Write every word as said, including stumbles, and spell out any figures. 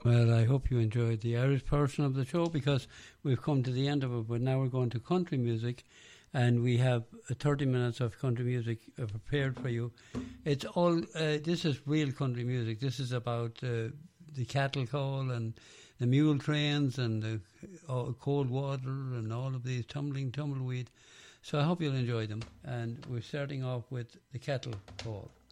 Well, I hope you enjoyed the Irish portion of the show, because we've come to the end of it, but now we're going to country music, and we have uh, thirty minutes of country music uh, prepared for you. It's all, uh, this is real country music. This is about uh, the cattle call and the mule trains and the uh, cold water and all of these tumbling tumbleweed. So I hope you'll enjoy them. And we're starting off with the cattle call.